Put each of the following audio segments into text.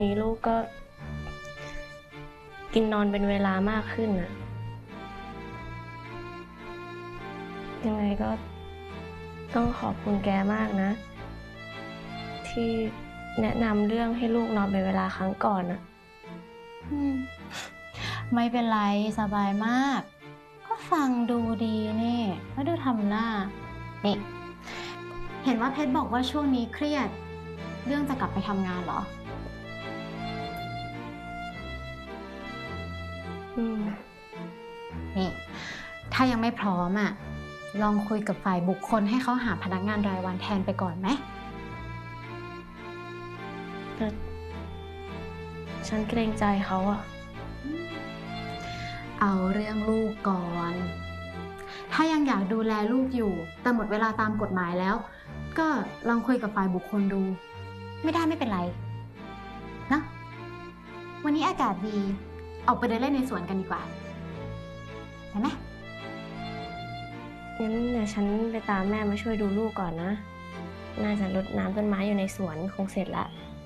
นี้ลูกก็กินนอนเป็นเวลามากขึ้นน่ะยังไงก็ต้องขอบคุณแกมากนะที่แนะนำเรื่องให้ลูกนอนเป็นเวลาครั้งก่อนน่ะไม่เป็นไรสบายมากก็ฟังดูดีนี่แล้วดูทำหน้านี่เห็นว่าเพชรบอกว่าช่วงนี้เครียดเรื่องจะกลับไปทำงานเหรอนี่ถ้ายังไม่พร้อมอ่ะลองคุยกับฝ่ายบุคคลให้เขาหาพนักงานรายวันแทนไปก่อนไหมแต่ฉันเกรงใจเขาอะเอาเรื่องลูกก่อนถ้ายังอยากดูแลลูกอยู่แต่หมดเวลาตามกฎหมายแล้วก็ลองคุยกับฝ่ายบุคคลดูไม่ได้ไม่เป็นไรนะวันนี้อากาศดีออกไปเดินเล่นในสวนกันดีกว่าได้ไหมงั้นเดี๋ยวฉันไปตามแม่มาช่วยดูลูกก่อนนะน่าจะรดน้ำต้นไม้อยู่ในสวนคงเสร็จละ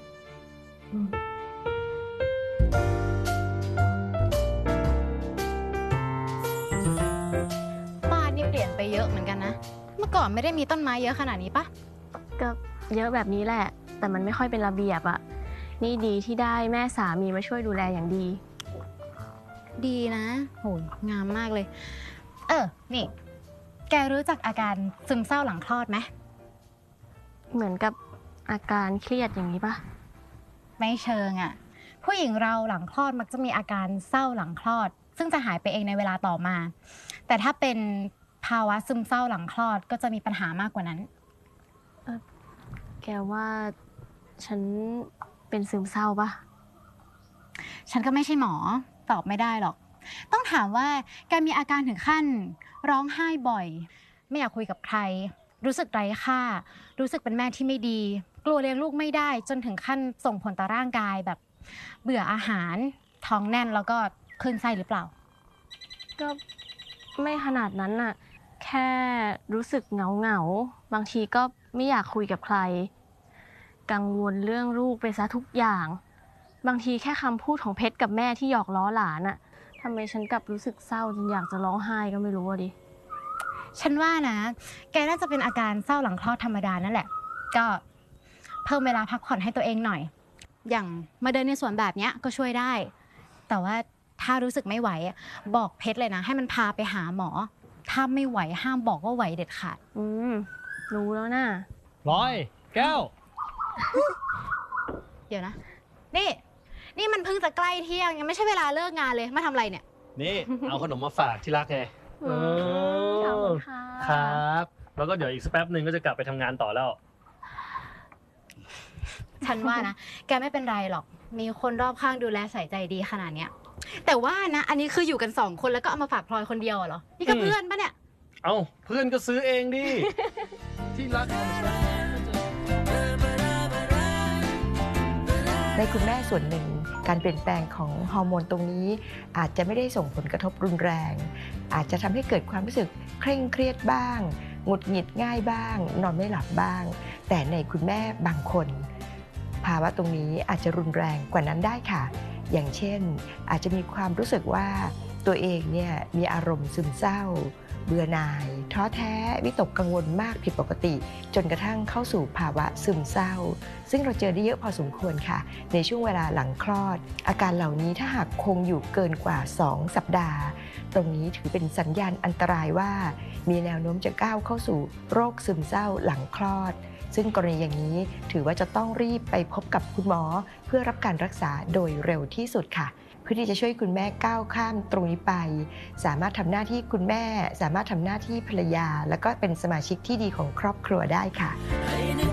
บ้านนี่เปลี่ยนไปเยอะเหมือนกันนะเมื่อก่อนไม่ได้มีต้นไม้เยอะขนาดนี้ปะก็เยอะแบบนี้แหละแต่มันไม่ค่อยเป็นระเบียบอะนี่ดีที่ได้แม่สามีมาช่วยดูแลอย่างดีดีนะโหงามมากเลยนี่แกรู้จักอาการซึมเศร้าหลังคลอดไหมเหมือนกับอาการเครียดอย่างนี้ปะไม่เชิงอ่ะผู้หญิงเราหลังคลอดมักจะมีอาการเศร้าหลังคลอดซึ่งจะหายไปเองในเวลาต่อมาแต่ถ้าเป็นภาวะซึมเศร้าหลังคลอดก็จะมีปัญหามากกว่านั้นแกว่าฉันเป็นซึมเศร้าปะฉันก็ไม่ใช่หมอตอบไม่ได้หรอกต้องถามว่าแกมีอาการถึงขั้นร้องไห้บ่อยไม่อยากคุยกับใครรู้สึกไร้ค่ารู้สึกเป็นแม่ที่ไม่ดีกลัวเลี้ยงลูกไม่ได้จนถึงขั้นส่งผลต่อร่างกายแบบเบื่ออาหารท้องแน่นแล้วก็คลื่นไส้หรือเปล่าก็ไม่ขนาดนั้นน่ะแค่รู้สึกเหงาบางทีก็ไม่อยากคุยกับใครกังวลเรื่องลูกไปซะทุกอย่างบางทีแค่คำพูดของเพชรกับแม่ที่หยอกล้อหลานอะทำไมฉันกลับรู้สึกเศร้าจนอยากจะร้องไห้ก็ไม่รู้ดิฉันว่านะแกน่าจะเป็นอาการเศร้าหลังคลอดธรรมดานั่นแหละก็เพิ่มเวลาพักผ่อนให้ตัวเองหน่อยอย่างมาเดินในสวนแบบนี้ก็ช่วยได้แต่ว่าถ้ารู้สึกไม่ไหวบอกเพชรเลยนะให้มันพาไปหาหมอถ้าไม่ไหวห้ามบอกว่าไหวเด็ดขาดรู้แล้วนะร้อยแก้วเดี๋ยวนะนี่มันเพิ่งจะใกล้เที่ยงยังไม่ใช่เวลาเลิกงานเลยมาทำอะไรเนี่ยนี่เอาขนมมาฝากที่รักไงขอบคุณค่ะครับแล้วก็เดี๋ยวอีกสักแป๊บนึงก็จะกลับไปทำงานต่อแล้วฉันว่านะแกไม่เป็นไรหรอกมีคนรอบข้างดูแลใส่ใจดีขนาดเนี้ยแต่ว่านะอันนี้คืออยู่กัน2คนแล้วก็เอามาฝากพลอยคนเดียวเหรอนี่ก็เพื่อนปะเนี่ยเอ้าเพื่อนก็ซื้อเองดิที่รักในคุณแม่ส่วนหนึ่งการเปลี่ยนแปลงของฮอร์โมนตรงนี้อาจจะไม่ได้ส่งผลกระทบรุนแรงอาจจะทำให้เกิดความรู้สึกเคร่งเครียดบ้างหงุดหงิดง่ายบ้างนอนไม่หลับบ้างแต่ในคุณแม่บางคนภาวะตรงนี้อาจจะรุนแรงกว่านั้นได้ค่ะอย่างเช่นอาจจะมีความรู้สึกว่าตัวเองเนี่ยมีอารมณ์ซึมเศร้าเบื่อหน่ายท้อแท้วิตกกังวลมากผิดปกติจนกระทั่งเข้าสู่ภาวะซึมเศร้าซึ่งเราเจอได้เยอะพอสมควรค่ะในช่วงเวลาหลังคลอดอาการเหล่านี้ถ้าหากคงอยู่เกินกว่า2 สัปดาห์ตรงนี้ถือเป็นสัญญาณอันตรายว่ามีแนวโน้มจะก้าวเข้าสู่โรคซึมเศร้าหลังคลอดซึ่งกรณีอย่างนี้ถือว่าจะต้องรีบไปพบกับคุณหมอเพื่อรับการรักษาโดยเร็วที่สุดค่ะเพื่อที่จะช่วยคุณแม่ก้าวข้ามตรงนี้ไปสามารถทำหน้าที่คุณแม่สามารถทำหน้าที่ภรรยาแล้วก็เป็นสมาชิกที่ดีของครอบครัวได้ค่ะ